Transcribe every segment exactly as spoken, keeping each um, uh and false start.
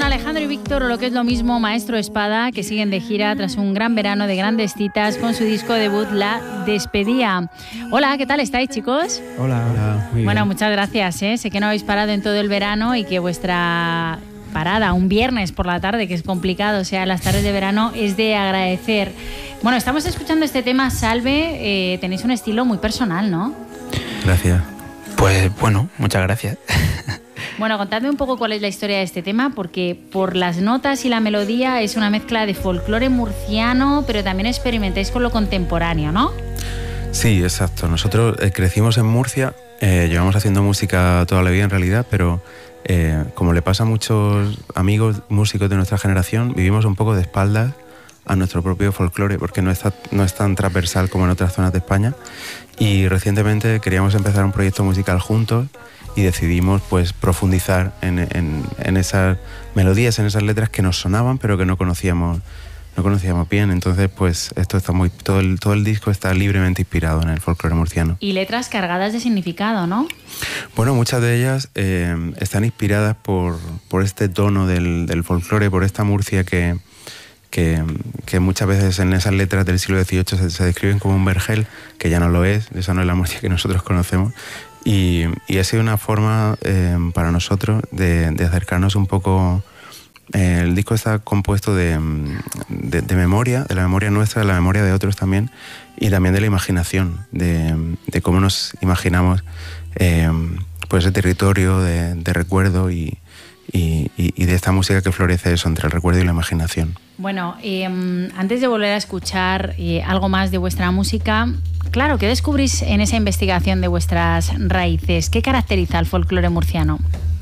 Alejandro y Víctor, o lo que es lo mismo, Maestro Espada, que siguen de gira tras un gran verano de grandes citas con su disco debut, La Despedida. Hola, ¿qué tal estáis, chicos? Hola, hola. Muy bueno, bien. muchas gracias, ¿eh? Sé que no habéis parado en todo el verano y que vuestra parada un viernes por la tarde, que es complicado, o sea, las tardes de verano, es de agradecer. Bueno, estamos escuchando este tema, Salve. Eh, tenéis un estilo muy personal, ¿no? Gracias. Pues bueno, muchas gracias. Bueno, contadme un poco cuál es la historia de este tema, porque por las notas y la melodía es una mezcla de folclore murciano, pero también experimentáis con lo contemporáneo, ¿no? Sí, exacto. Nosotros eh, crecimos en Murcia, eh, llevamos haciendo música toda la vida en realidad, pero eh, como le pasa a muchos amigos músicos de nuestra generación, vivimos un poco de espaldas a nuestro propio folclore, porque no, está, no es tan transversal como en otras zonas de España. Y recientemente queríamos empezar un proyecto musical juntos y decidimos pues profundizar en, en, en esas melodías, en esas letras que nos sonaban pero que no conocíamos, no conocíamos bien. Entonces pues esto está muy, todo el, todo el disco está libremente inspirado en el folclore murciano. Y letras cargadas de significado, ¿no? Bueno, muchas de ellas eh, están inspiradas por, por este tono del, del folclore, por esta Murcia que, que, que muchas veces en esas letras del siglo dieciocho se, se describen como un vergel, que ya no lo es, esa no es la Murcia que nosotros conocemos. Y, y ha sido una forma eh, para nosotros de, de acercarnos un poco. Eh, el disco está compuesto de, de, de memoria, de la memoria nuestra, de la memoria de otros también, y también de la imaginación, de, de cómo nos imaginamos eh, pues ese territorio de, de recuerdo y, y, y de esta música que florece eso entre el recuerdo y la imaginación. Bueno, eh, antes de volver a escuchar eh, algo más de vuestra música, claro, ¿qué descubrís en esa investigación de vuestras raíces? ¿Qué caracteriza al folclore murciano?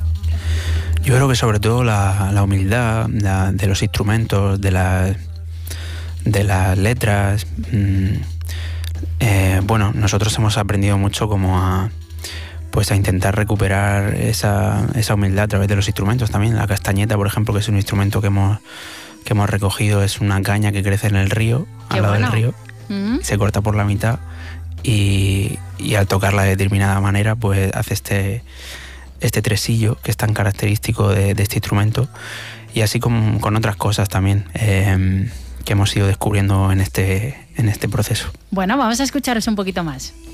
Yo creo que sobre todo la, la humildad la, de los instrumentos, de, la, de las letras. Mmm, eh, bueno, nosotros hemos aprendido mucho como a, pues a intentar recuperar esa, esa humildad a través de los instrumentos también. La castañeta, por ejemplo, que es un instrumento que hemos, que hemos recogido, es una caña que crece en el río, Qué al lado bueno. del río, ¿Mm? se corta por la mitad y, y al tocarla de determinada manera pues hace este, este tresillo que es tan característico de, de este instrumento, y así con, con otras cosas también eh, que hemos ido descubriendo en este, en este proceso. Bueno, vamos a escucharos un poquito más.